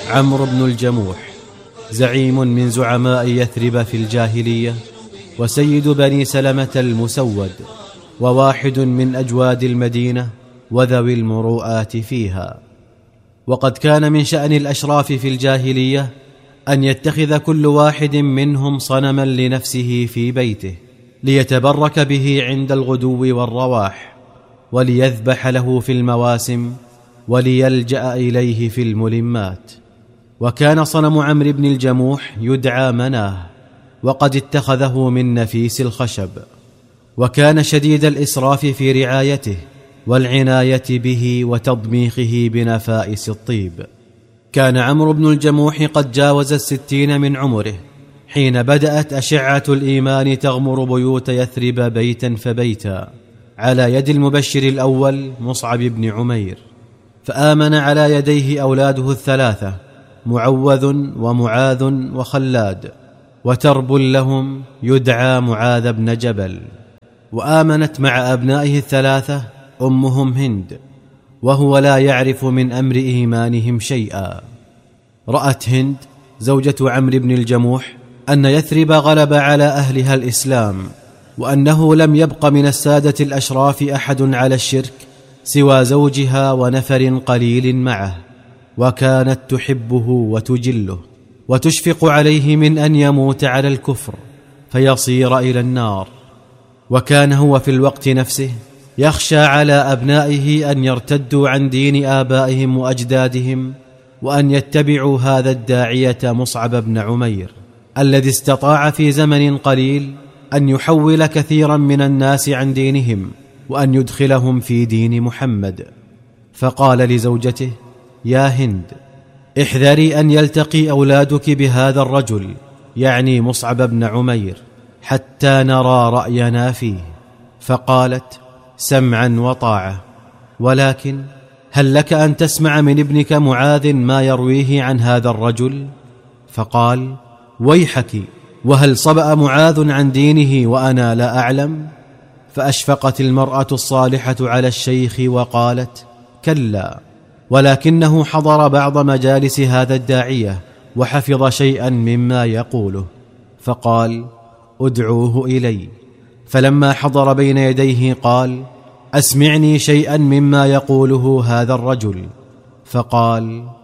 عمرو بن الجموح، زعيم من زعماء يثرب في الجاهلية، وسيد بني سلمة المسود، وواحد من أجواد المدينة وذوي المروءات فيها. وقد كان من شأن الأشراف في الجاهلية أن يتخذ كل واحد منهم صنما لنفسه في بيته ليتبرك به عند الغدو والرواح، وليذبح له في المواسم، وليلجأ إليه في الملمات. وكان صنم عمرو بن الجموح يدعى مناه، وقد اتخذه من نفيس الخشب، وكان شديد الإسراف في رعايته والعناية به وتضميخه بنفائس الطيب. كان عمرو بن الجموح قد جاوز 60 من عمره حين بدأت أشعة الإيمان تغمر بيوت يثرب بيتا فبيتا على يد المبشر الأول مصعب بن عمير، فآمن على يديه أولاده الثلاثة معوذ ومعاذ وخلاد، وترب لهم يدعى معاذ بن جبل. وآمنت مع أبنائه الثلاثة أمهم هند، وهو لا يعرف من أمر إيمانهم شيئا. رأت هند زوجة عمرو بن الجموح أن يثرب غلب على أهلها الإسلام، وأنه لم يبق من السادة الأشراف أحد على الشرك سوى زوجها ونفر قليل معه، وكانت تحبه وتجله وتشفق عليه من أن يموت على الكفر فيصير إلى النار. وكان هو في الوقت نفسه يخشى على أبنائه أن يرتدوا عن دين آبائهم وأجدادهم، وأن يتبعوا هذا الداعية مصعب بن عمير الذي استطاع في زمن قليل أن يحول كثيرا من الناس عن دينهم وأن يدخلهم في دين محمد. فقال لزوجته: يا هند، احذري أن يلتقي أولادك بهذا الرجل، يعني مصعب بن عمير، حتى نرى رأينا فيه. فقالت: سمعا وطاعة، ولكن هل لك أن تسمع من ابنك معاذ ما يرويه عن هذا الرجل؟ فقال: ويحك، وهل صبأ معاذ عن دينه وأنا لا أعلم؟ فأشفقت المرأة الصالحة على الشيخ وقالت: كلا، ولكنه حضر بعض مجالس هذا الداعية وحفظ شيئا مما يقوله، فقال: ادعوه إلي. فلما حضر بين يديه قال: أسمعني شيئا مما يقوله هذا الرجل. فقال: